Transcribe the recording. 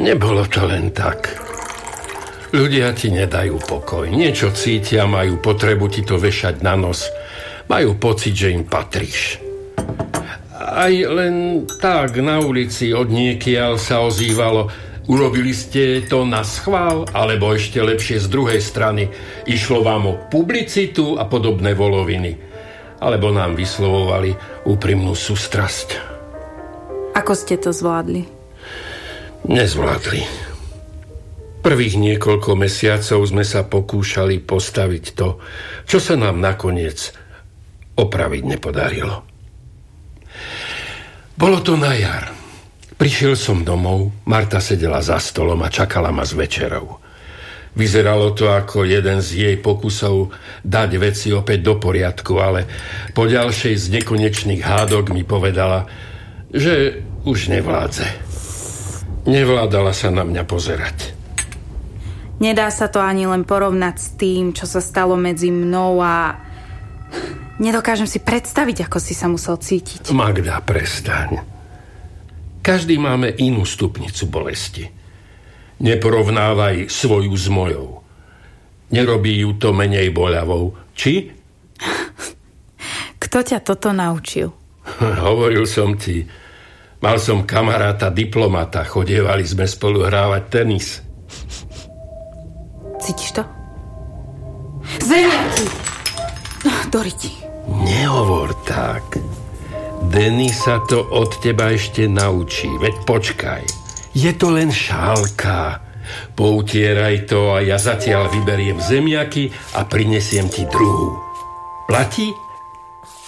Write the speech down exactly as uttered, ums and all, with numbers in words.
Nebolo to len tak. Ľudia ti nedajú pokoj. Niečo cítia, majú potrebu ti to vešať na nos. Majú pocit, že im patríš. Aj len tak na ulici od niekiaľ sa ozývalo: urobili ste to na schvál, alebo ešte lepšie z druhej strany, išlo vám o publicitu a podobné voloviny. Alebo nám vyslovovali úprimnú sústrasť. Ako ste to zvládli? Nezvládli. Prvých niekoľko mesiacov sme sa pokúšali postaviť to, čo sa nám nakoniec opraviť nepodarilo. Bolo to na jar. Prišiel som domov, Marta sedela za stolom a čakala ma s večerou. Vyzeralo to ako jeden z jej pokusov dať veci opäť do poriadku, ale po ďalšej z nekonečných hádok mi povedala, že už nevládze. Nevládala sa na mňa pozerať. Nedá sa to ani len porovnať s tým, čo sa stalo medzi mnou a... Nedokážem si predstaviť, ako si sa musel cítiť. Magda, prestaň. Každý máme inú stupnicu bolesti. Neporovnávaj svoju s mojou. Nerobí ju to menej boľavou. Či? Kto ťa toto naučil? Hovoril som ti. Mal som kamaráta diplomata. Chodievali sme spolu hrávať tenis. Cítiš to? Zemiaky! Doriti. Nehovor tak. Denny sa to od teba ešte naučí. Veď počkaj. Je to len šálka. Poutieraj to a ja zatiaľ vyberiem zemiaky a prinesiem ti druhú. Platí?